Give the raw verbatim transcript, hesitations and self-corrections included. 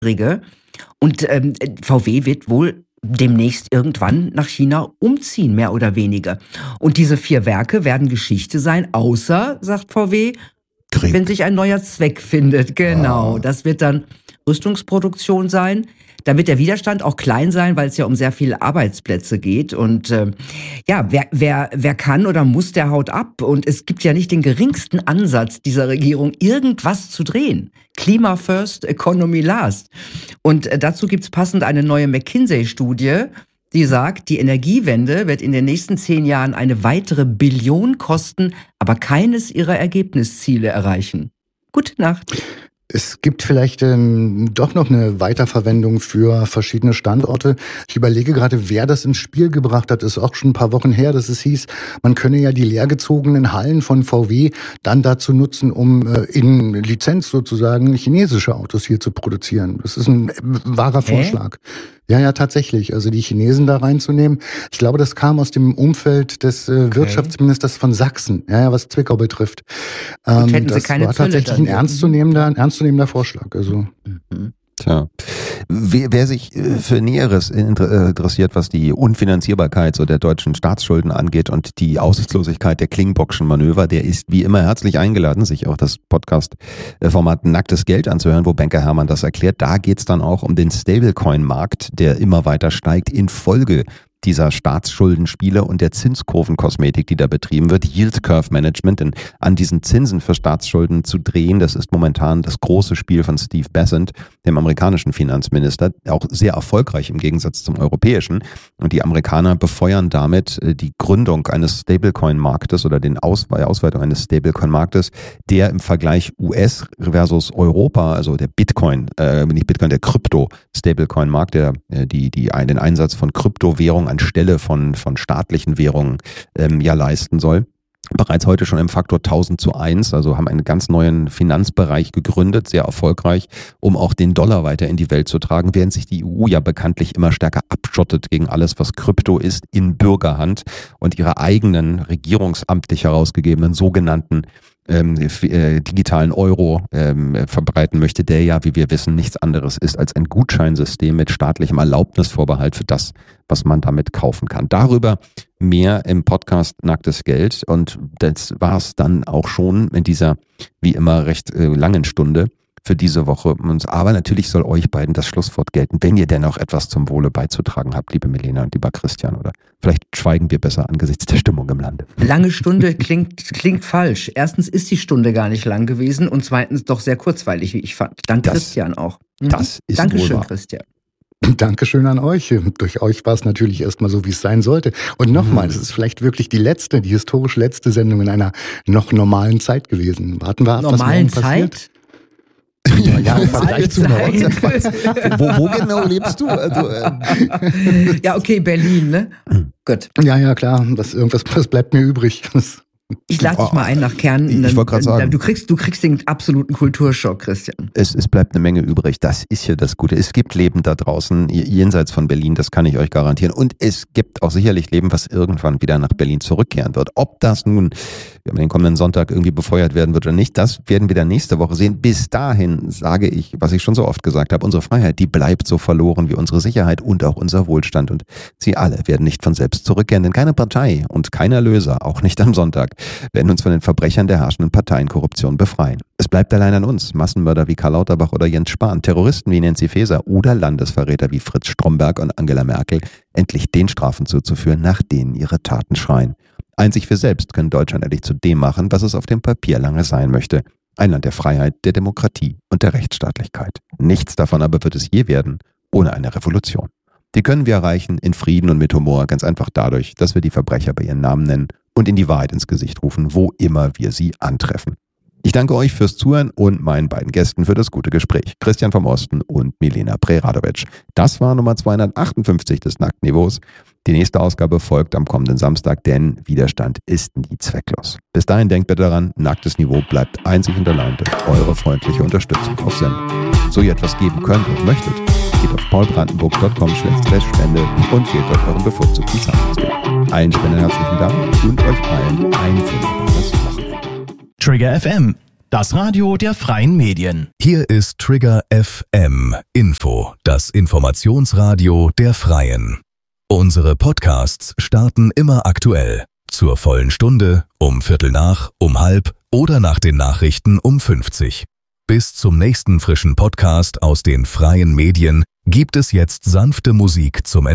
Und ähm, V W wird wohl demnächst irgendwann nach China umziehen, mehr oder weniger. Und diese vier Werke werden Geschichte sein, außer, sagt V W, Krieg. Wenn sich ein neuer Zweck findet. Genau, ah. Das wird dann Rüstungsproduktion sein. Da wird der Widerstand auch klein sein, weil es ja um sehr viele Arbeitsplätze geht. Und äh, ja, wer, wer, wer kann oder muss, der haut ab. Und es gibt ja nicht den geringsten Ansatz dieser Regierung, irgendwas zu drehen. Klima first, Economy last. Und äh, dazu gibt's passend eine neue McKinsey-Studie, die sagt, die Energiewende wird in den nächsten zehn Jahren eine weitere Billion kosten, aber keines ihrer Ergebnisziele erreichen. Gute Nacht. Es gibt vielleicht ähm, doch noch eine Weiterverwendung für verschiedene Standorte. Ich überlege gerade, wer das ins Spiel gebracht hat. Das ist auch schon ein paar Wochen her, dass es hieß, man könne ja die leergezogenen Hallen von V W dann dazu nutzen, um äh, in Lizenz sozusagen chinesische Autos hier zu produzieren. Das ist ein äh, wahrer Vorschlag. Hä? Ja, ja, tatsächlich. Also die Chinesen da reinzunehmen. Ich glaube, das kam aus dem Umfeld des äh, okay. Wirtschaftsministers von Sachsen, ja, ja, was Zwickau betrifft. Ähm, hätten sie das keine war Zölle tatsächlich ein ernstzunehmender, ein ernstzunehmender Vorschlag. Also. Mhm. Tja. Wer, wer sich für Näheres interessiert, was die Unfinanzierbarkeit so der deutschen Staatsschulden angeht und die Aussichtslosigkeit der Klingbockschen Manöver, der ist wie immer herzlich eingeladen, sich auch das Podcast-Format Nacktes Geld anzuhören, wo Banker Hermann das erklärt. Da geht's dann auch um den Stablecoin-Markt, der immer weiter steigt infolge dieser Staatsschuldenspiele und der Zinskurvenkosmetik, die da betrieben wird, Yield Curve Management, denn an diesen Zinsen für Staatsschulden zu drehen, das ist momentan das große Spiel von Steve Bessent, dem amerikanischen Finanzminister, auch sehr erfolgreich im Gegensatz zum europäischen. Und die Amerikaner befeuern damit die Gründung eines Stablecoin-Marktes oder den Auswe- Ausweitung eines Stablecoin-Marktes, der im Vergleich U S versus Europa, also der Bitcoin, äh, nicht Bitcoin, der Krypto-Stablecoin-Markt, der äh, die, die, den Einsatz von Kryptowährungen anstelle von, von staatlichen Währungen ähm, ja leisten soll. Bereits heute schon im Faktor tausend zu eins, also haben einen ganz neuen Finanzbereich gegründet, sehr erfolgreich, um auch den Dollar weiter in die Welt zu tragen, während sich die E U ja bekanntlich immer stärker abschottet gegen alles, was Krypto ist, in Bürgerhand und ihre eigenen regierungsamtlich herausgegebenen sogenannten Ähm, äh, digitalen Euro ähm, verbreiten möchte, der ja, wie wir wissen, nichts anderes ist als ein Gutscheinsystem mit staatlichem Erlaubnisvorbehalt für das, was man damit kaufen kann. Darüber mehr im Podcast Nacktes Geld, und das war es dann auch schon in dieser, wie immer, recht äh, langen Stunde für diese Woche. Aber natürlich soll euch beiden das Schlusswort gelten, wenn ihr denn auch etwas zum Wohle beizutragen habt, liebe Milena und lieber Christian. Oder vielleicht schweigen wir besser angesichts der Stimmung im Lande. Lange Stunde klingt, klingt falsch. Erstens ist die Stunde gar nicht lang gewesen und zweitens doch sehr kurzweilig, wie ich fand. Dank das, Christian auch. Mhm. Das ist Dankeschön, wohl wahr. Christian. Dankeschön an euch. Durch euch war es natürlich erstmal so, wie es sein sollte. Und nochmal, es ist vielleicht wirklich die letzte, die historisch letzte Sendung in einer noch normalen Zeit gewesen. Warten wir ab, normalen was morgen passiert. Zeit? Ja, ja, im Vergleich zu wo, wo genau lebst du? Also, äh. Ja, okay, Berlin, ne? Gut. Ja, ja, klar. Was, irgendwas was bleibt mir übrig. Das Ich lade dich mal ein nach Kärnten. Ich wollte gerade sagen. Du kriegst, du kriegst den absoluten Kulturschock, Christian. Es, es bleibt eine Menge übrig. Das ist ja das Gute. Es gibt Leben da draußen, jenseits von Berlin, das kann ich euch garantieren. Und es gibt auch sicherlich Leben, was irgendwann wieder nach Berlin zurückkehren wird. Ob das nun den kommenden Sonntag irgendwie befeuert werden wird oder nicht, das werden wir dann nächste Woche sehen. Bis dahin sage ich, was ich schon so oft gesagt habe, unsere Freiheit, die bleibt so verloren wie unsere Sicherheit und auch unser Wohlstand. Und sie alle werden nicht von selbst zurückkehren, denn keine Partei und kein Erlöser, auch nicht am Sonntag, werden uns von den Verbrechern der herrschenden Parteienkorruption befreien. Es bleibt allein an uns, Massenmörder wie Karl Lauterbach oder Jens Spahn, Terroristen wie Nancy Faeser oder Landesverräter wie Fritz Stromberg und Angela Merkel, endlich den Strafen zuzuführen, nach denen ihre Taten schreien. Einzig wir selbst können Deutschland endlich zu dem machen, was es auf dem Papier lange sein möchte. Ein Land der Freiheit, der Demokratie und der Rechtsstaatlichkeit. Nichts davon aber wird es je werden, ohne eine Revolution. Die können wir erreichen in Frieden und mit Humor, ganz einfach dadurch, dass wir die Verbrecher bei ihren Namen nennen und ihnen die Wahrheit ins Gesicht rufen, wo immer wir sie antreffen. Ich danke euch fürs Zuhören und meinen beiden Gästen für das gute Gespräch, Christian vom Osten und Milena Preradovic. Das war Nummer zweihundertachtundfünfzig des Nacktniveaus. Die nächste Ausgabe folgt am kommenden Samstag, denn Widerstand ist nie zwecklos. Bis dahin denkt bitte daran, nacktes Niveau bleibt einzig und allein durch eure freundliche Unterstützung auf Sendung. So ihr etwas geben könnt und möchtet, geht auf paulbrandenburg punkt com slash spende und wählt euch euren bevorzugten Zahlungsweg. Allen Spendern herzlichen Dank und euch allen ein wunderbares Wochenende. Trigger F M, das Radio der Freien Medien. Hier ist Trigger F M Info, das Informationsradio der Freien. Unsere Podcasts starten immer aktuell. Zur vollen Stunde, um Viertel nach, um halb oder nach den Nachrichten um fünfzig. Bis zum nächsten frischen Podcast aus den Freien Medien gibt es jetzt sanfte Musik zum